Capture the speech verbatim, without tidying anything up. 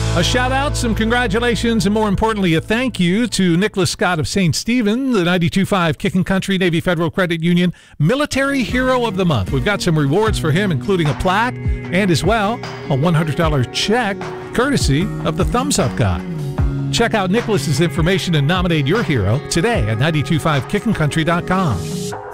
A shout out, some congratulations, and more importantly, a thank you to Nicholas Scott of Saint Stephen, the ninety-two point five Kicking Country Navy Federal Credit Union Military Hero of the Month. We've got some rewards for him, including a plaque and as well a one hundred dollars check courtesy of the Thumbs Up Guy. Check out Nicholas's information and nominate your hero today at nine two five kicking country dot com.